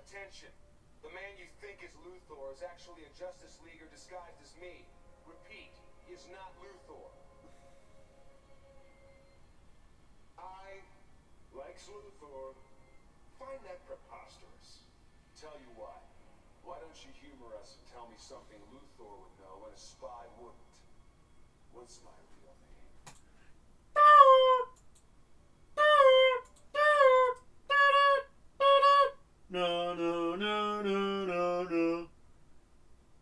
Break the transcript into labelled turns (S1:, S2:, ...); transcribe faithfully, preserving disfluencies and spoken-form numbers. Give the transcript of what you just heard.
S1: Attention. The man you think is Luthor is actually a Justice Leaguer disguised as me. Repeat, he is not Luthor. I, Lex Luthor, find that preposterous. Tell you why. Why don't you humor us and tell me something Luthor would know and a spy wouldn't? What's my